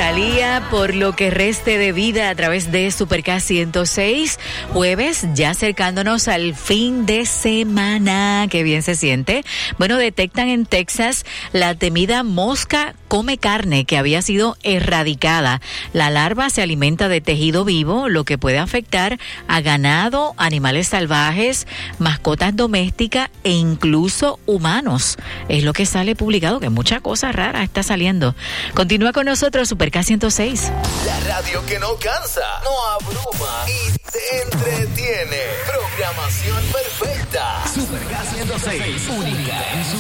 Rosalía, por lo que reste de vida, a través de Super K 106, jueves, ya acercándonos al fin de semana. Qué bien se siente. Bueno, detectan en Texas la temida mosca come carne que había sido erradicada. La larva se alimenta de tejido vivo, lo que puede afectar a ganado, animales salvajes, mascotas domésticas e incluso humanos. Es lo que sale publicado, que mucha cosa rara está saliendo. Continúa con nosotros Super K 106. La radio que no cansa, no abruma y te entretiene. Programación perfecta. Super K 106, única en su